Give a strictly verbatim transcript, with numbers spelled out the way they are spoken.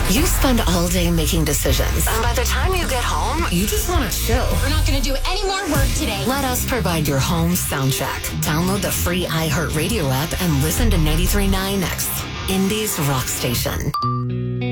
You spend all day making decisions, and by the time you get home, you just want to chill. We're not going to do any more work today. Let us provide your home soundtrack. Download the free iHeartRadio app and listen to ninety-three point nine X, Indie's rock station.